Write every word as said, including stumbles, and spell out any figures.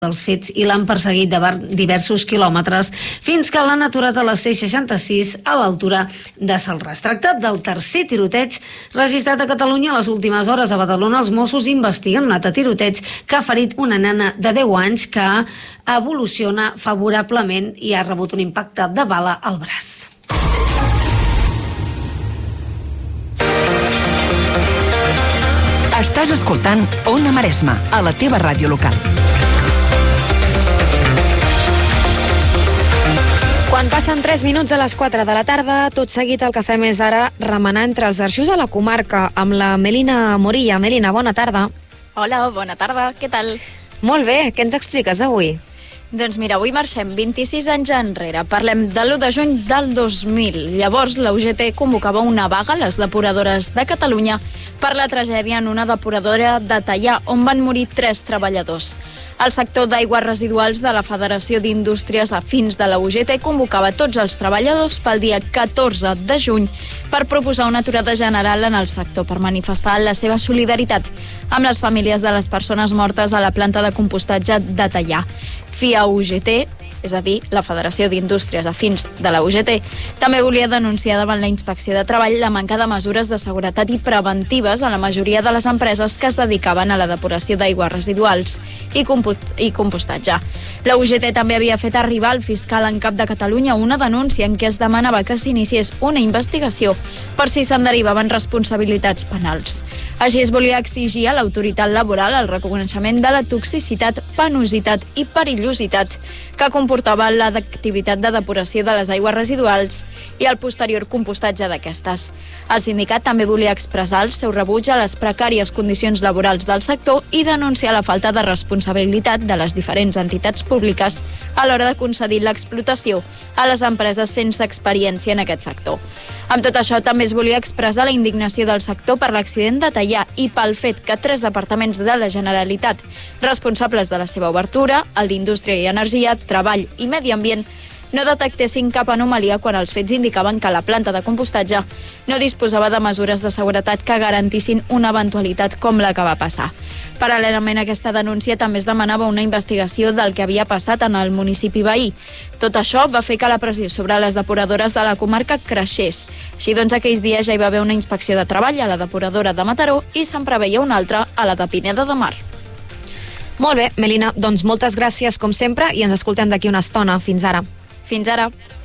dels fets i l'han perseguit de diversos quilòmetres fins que l'han aturat a la C seixanta-sis a l'altura de Celrà. Es tracta del tercer tiroteig registrat a Catalunya. A les últimes hores a Badalona els Mossos investiguen un altre tiroteig que ha ferit una nena de deu anys que evoluciona favorablement i ha rebut un impacte de bala al braç. Estàs escoltant Ona Maresma, a la teva ràdio local. Quan passen tres minuts a les quatre de la tarda, tot seguit el que fem és ara remenar entre els arxius a la comarca amb la Melina Morilla. Melina, bona tarda. Hola, bona tarda, què tal? Molt bé, què ens expliques avui? Doncs mira, avui marxem vint-i-sis anys enrere. Parlem de l'u de juny del dos mil. Llavors, la U G T convocava una vaga a les depuradores de Catalunya per la tragèdia en una depuradora de Teià, on van morir tres treballadors. El sector d'aigües residuals de la Federació d'Indústries Afins de la U G T convocava tots els treballadors pel dia catorze de juny per proposar una aturada general en el sector per manifestar la seva solidaritat amb les famílies de les persones mortes a la planta de compostatge de Teià. F I A U G T, és a dir, la Federació d'Indústries Afins de la U G T, també volia denunciar davant la Inspecció de Treball la manca de mesures de seguretat i preventives a la majoria de les empreses que es dedicaven a la depuració d'aigües residuals i, i compostatge. La U G T també havia fet arribar al fiscal en cap de Catalunya una denúncia en què es demanava que s'iniciés una investigació per si se'n derivaven responsabilitats penals. Així es volia exigir a l'autoritat laboral el reconeixement de la toxicitat, penositat i perillositat que comportava l'activitat de depuració de les aigües residuals i el posterior compostatge d'aquestes. El sindicat també volia expressar el seu rebuig a les precàries condicions laborals del sector i denunciar la falta de responsabilitat de les diferents entitats públiques a l'hora de concedir l'explotació a les empreses sense experiència en aquest sector. Amb tot això, també es volia expressar la indignació del sector per l'accident de Teià i pel fet que tres departaments de la Generalitat responsables de la seva obertura, el d'Indústria i Energia, Treball i Medi Ambient, no detectessin cap anomalia quan els fets indicaven que la planta de compostatge no disposava de mesures de seguretat que garantissin una eventualitat com la que va passar. Paral·lelament a aquesta denúncia també es demanava una investigació del que havia passat en el municipi veí. Tot això va fer que la pressió sobre les depuradores de la comarca creixés. Així doncs, aquells dies ja hi va haver una inspecció de treball a la depuradora de Mataró i se'n preveia una altra a la de Pineda de Mar. Molt bé, Melina, doncs moltes gràcies com sempre i ens escoltem d'aquí una estona. Fins ara. Fins ara.